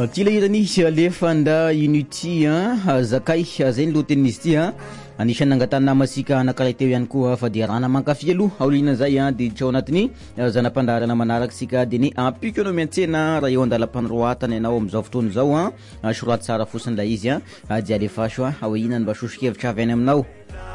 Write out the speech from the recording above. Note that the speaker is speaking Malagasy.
ty le irany Alefanda Unity zakay zay ny lohatenin'izy ty anisany nangatana namasika anankiray teo ihany koa fa dia rana mankafy aloha aolina zay de trao anatiny zanam-pandarana manaraka sika de ny ampiko anao miantsena raha eo andalam-panoroatana ianao am'izao fotoana zao soraty tsara fosiny la izy dia alefaso hoe inany mba sosokevitra avy any aminao.